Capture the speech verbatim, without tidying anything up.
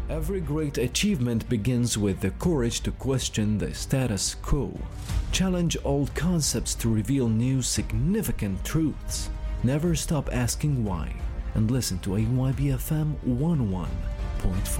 Every great achievement begins with the courage to question the status quo. Challenge old concepts to reveal new significant truths. Never stop asking why, and listen to A Y B F M one oh one point five.